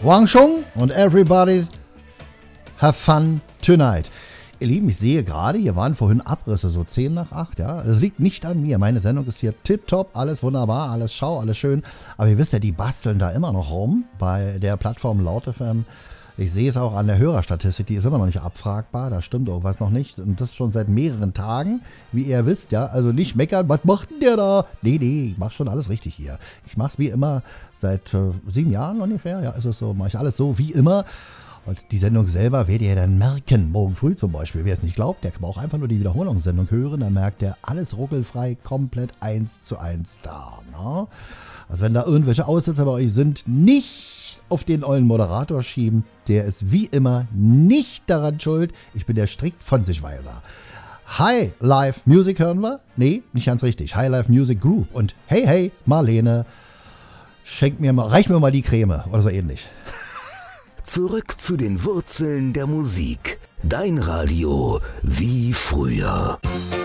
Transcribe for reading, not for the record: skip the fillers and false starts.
Wang Chung und everybody have fun tonight. Ihr Lieben, ich sehe gerade, hier waren vorhin Abrisse, so 10 nach 8, ja. Das liegt nicht an mir. Meine Sendung ist hier tipptopp, alles wunderbar, alles schau, alles schön. Aber ihr wisst ja, die basteln da immer noch rum bei der Plattform Laut FM. Ich sehe es auch an der Hörerstatistik, die ist immer noch nicht abfragbar, da stimmt irgendwas noch nicht. Und das schon seit mehreren Tagen, wie ihr wisst, ja. Also nicht meckern, was macht denn der da? Nee, ich mach schon alles richtig hier. Ich mach's wie immer seit 7 Jahren ungefähr, ja, ist es so, mache ich alles so wie immer. Und die Sendung selber werdet ihr dann merken, morgen früh zum Beispiel. Wer es nicht glaubt, der kann auch einfach nur die Wiederholungssendung hören. Dann merkt er, alles ruckelfrei, komplett 1:1 da. Ne? Also wenn da irgendwelche Aussetzer bei euch sind, nicht auf den ollen Moderator schieben. Der ist wie immer nicht daran schuld. Ich bin der strikt von sich Weiser. High Life Music hören wir? Nee, nicht ganz richtig. High Life Music Group. Und hey, Marlene, reich mir mal die Creme oder so ähnlich. Zurück zu den Wurzeln der Musik. Dein Radio wie früher.